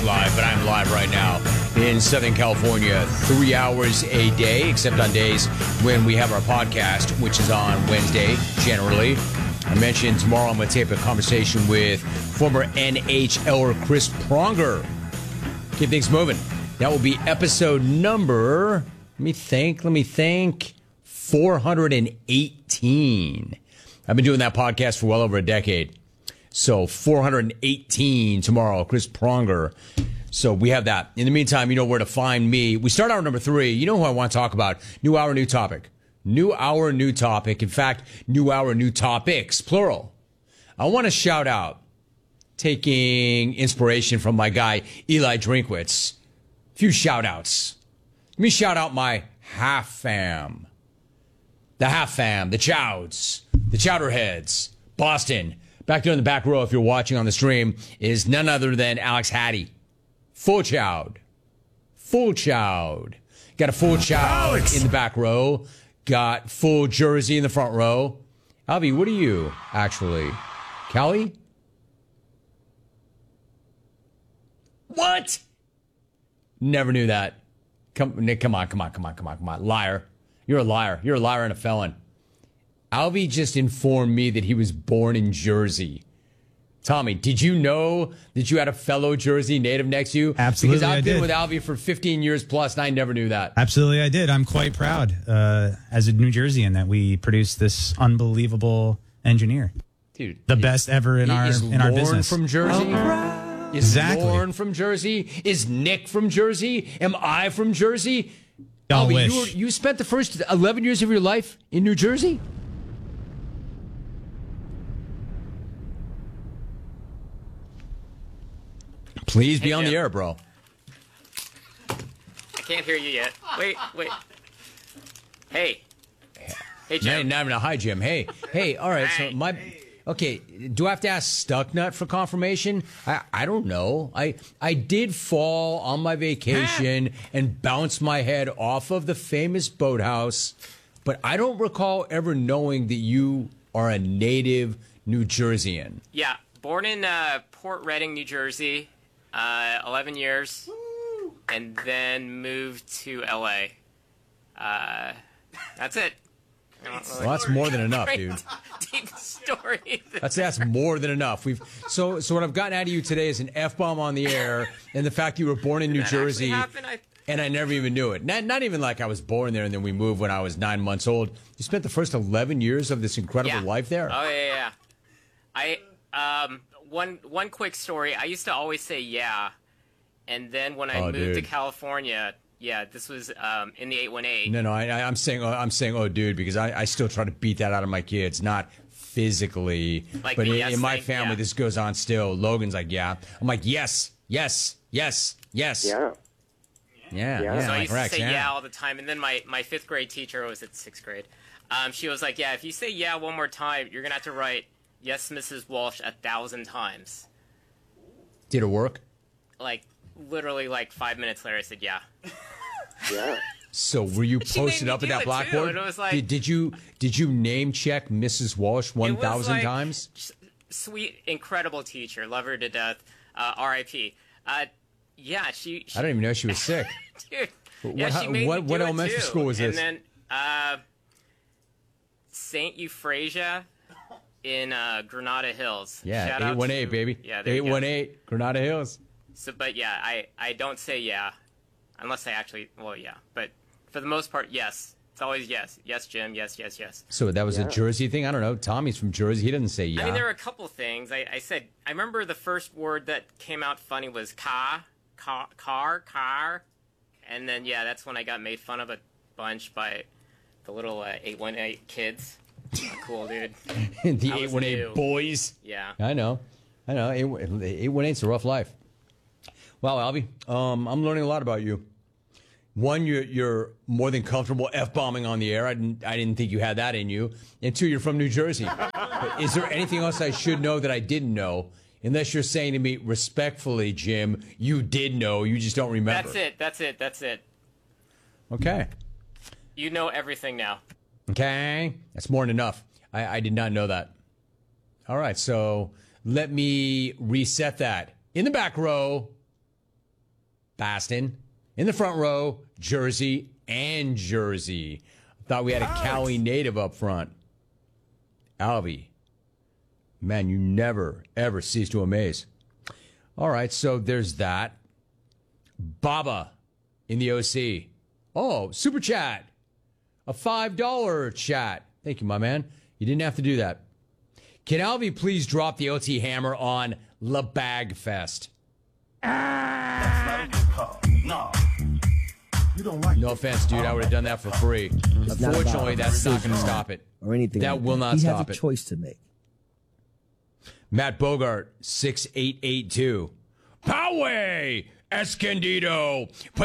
always live, but I'm live right now in Southern California, 3 hours a day, except on days when we have our podcast, which is on Wednesday, generally. I mentioned tomorrow I'm going to tape a conversation with former NHLer Chris Pronger. Keep things moving. That will be episode number, let me think, 418. I've been doing that podcast for well over a decade. So 418 tomorrow, Chris Pronger. So we have that. In the meantime, you know where to find me. We start hour number 3. You know who I want to talk about. New hour, new topic. New hour, new topic. In fact, new hour, new topics, plural. I want to shout out, taking inspiration from my guy, Eli Drinkwitz. A few shout outs. Let me shout out my half fam. The half fam, the Chowds, the Chowderheads, Boston. Back there in the back row, if you're watching on the stream, is none other than Alex Hattie. Full Chowd. Full Chowd. Got a full Chowd in the back row. Got full Jersey in the front row. Albie, what are you, actually? Callie? What? Never knew that. Nick, come on. Liar. You're a liar. You're a liar and a felon. Albie just informed me that he was born in Jersey. Tommy, did you know that you had a fellow Jersey native next to you? Absolutely, because I've been with Albie for 15 years plus, and I never knew that. Absolutely, I did. I'm quite proud as a New Jerseyan that we produced this unbelievable engineer. Dude, the best ever in our business. From Jersey? Is Exactly. Lauren from Jersey? Is Nick from Jersey? Am I from Jersey? Y'all Albie, wish. you spent the first 11 years of your life in New Jersey? Please be on the air, bro. I can't hear you yet. Wait. Hey, Jim. No, hi, Jim. Hey, all right. So okay. Do I have to ask Stucknut for confirmation? I don't know. I did fall on my vacation and bounce my head off of the famous boathouse, but I don't recall ever knowing that you are a native New Jerseyan. Yeah, born in Port Reading, New Jersey. 11 years, and then moved to LA. That's it. Well, that's more than enough, dude. Deep story. That's more than enough. So what I've gotten out of you today is an F-bomb on the air, and the fact you were born in New Jersey, and I never even knew it. Not even like I was born there and then we moved when I was 9 months old. You spent the first 11 years of this incredible life there. Oh yeah. One quick story. I used to always say yeah, and then when I moved to California, this was in the 818. No, I'm saying oh dude, because I still try to beat that out of my kids, not physically, like but in my family this goes on still. Logan's like yeah, I'm like yes. Yeah. So I used to say yeah all the time, and then my 5th grade teacher was at 6th grade. She was like, yeah, if you say yeah one more time, you're gonna have to write yes, Mrs. Walsh 1,000 times. Did it work? Like, literally, 5 minutes later, I said, yeah. Yeah. So were you posted up at that blackboard? It was like, did you name check Mrs. Walsh 1,000 times? Sweet, incredible teacher. Love her to death. R.I.P. Yeah, she I don't even know she was sick. Dude. She made me do elementary school was this? And then, St. Euphrasia in Granada Hills. Yeah, Shout 818, baby. Yeah, 818, Granada Hills. So, but yeah, I don't say yeah, unless I actually, but for the most part, yes. It's always yes. Yes, Jim. Yes. So that was a Jersey thing? I don't know. Tommy's from Jersey. He doesn't say yeah. I mean, there were a couple things. I said, I remember the first word that came out funny was car. And then, that's when I got made fun of a bunch by the little 818 kids. Cool, dude. The 818 boys. Yeah. I know. 818's a rough life. Wow, Albie, I'm learning a lot about you. One, you're more than comfortable F-bombing on the air. I didn't think you had that in you. And two, you're from New Jersey. Is there anything else I should know that I didn't know? Unless you're saying to me respectfully, Jim, you did know, you just don't remember. That's it. Okay. You know everything now. Okay. That's more than enough. I did not know that. All right, so let me reset that. In the back row, Baston. In the front row, Jersey and Jersey. Thought we had a Cali native up front. Alvy. Man, you never, ever cease to amaze. All right, so there's that. Baba in the OC. Oh, super chat. A $5 chat. Thank you, my man. You didn't have to do that. Can Alvy please drop the OT hammer on La Bag Fest? That's not a good call. No. You don't like No offense, dude. I would have done that for free. Unfortunately, that's not going to stop it. Or anything. That like will that. not he stop has a it. choice to make. Matt Bogart, 6882. Poway Escondido.